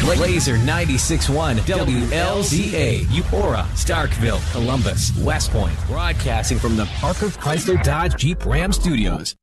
Laser 96.1 WLZA, Eupora, Starkville, Columbus, West Point, broadcasting from the Parker Chrysler Dodge Jeep Ram Studios.